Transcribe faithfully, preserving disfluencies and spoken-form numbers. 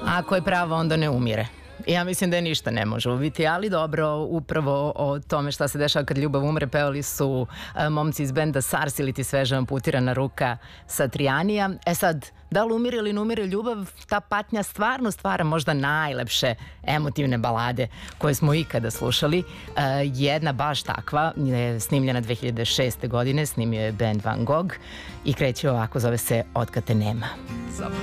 Ako je pravo, onda ne umire. Ja mislim da je ništa ne može ubiti, ali dobro, upravo o tome šta se dešava kad ljubav umre pevali su a, momci iz benda Sars ili Ti sveža amputirana ruka Satrijanija. E sad, da li umire ili ne umire ljubav, ta patnja stvarno stvara možda najlepše emotivne balade koje smo ikada slušali. E, jedna baš takva je snimljena dve hiljade šeste godine, snimio je band Van Gogh i kreće ovako, zove se Otkad te nema. Za